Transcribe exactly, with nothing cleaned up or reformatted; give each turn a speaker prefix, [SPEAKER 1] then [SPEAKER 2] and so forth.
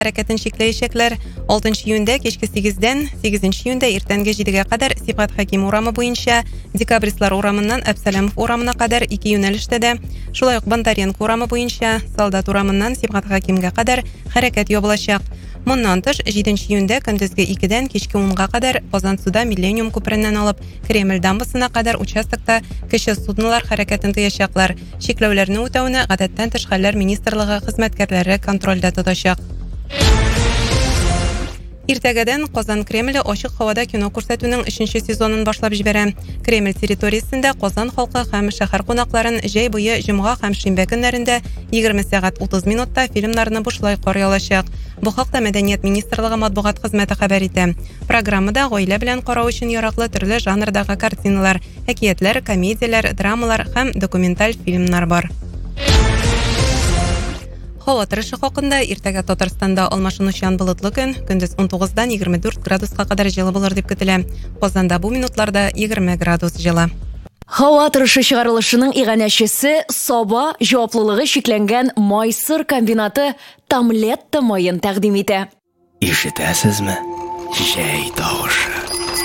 [SPEAKER 1] Хәрәкәтен чикләячәкләр. алтынчы июньдә кичке сигездән сигезенче июньдә иртәнге җидегә кадәр Сибгат Хәким урамы буенча, Декабристлар урамыннан Әбсәләмов урамына кадәр ике юнәлештә дә, шулай ук Бондаренко урамы буенча, Солдат урамыннан Сибгат Хәкимгә кадәр хәрәкәт ябылачак. Моннан тыш, җиденче июньдә көндезге икедән кичке унга кадәр Казансуда Миллениум күпереннән алып Кремль дамбасына кадәр участокта кече суднолар хәрәкәтен тыячаклар. Чикләүләрне үтәүне гадәттән тыш хәлләр министрлыгы хезмәткәрләре контрольдә тотачак. Иртәгәдән Казан Кремле ачык һавада кино күрсәтүнең өченче сезонын башлап җибәрә. Кремль территориясендә Казан халкы һәм шәһәр кунакларын җәй буе җомга һәм шимбә көннәрендә егерме сәгать утыз минутта фильмнарны бушлай карый алачак. Бу хакта Мәдәният министрлыгы матбугат хезмәте хәбәр итә. Программада гаилә белән карау өчен яраклы төрле жанрдагы картиналар, әкиятләр, комедияләр, драмалар һәм документаль фильмнар бар. Һава торышы хакында иртәгә Татарстанда алмашынучан болытлы көн, көндез он тугыздан егерме дүрт градуска кадәр җылы булыр дип көтелә. Казанда бу минутларда егерме градус җылы.
[SPEAKER 2] Һава торышы чыгарылышының иганәчесе Саба җаваплылыгы шикләнгән Майсыр комбинаты Тамлетта майын тәкъдим итә.
[SPEAKER 3] Ишетәсезме? Җәй тавышы.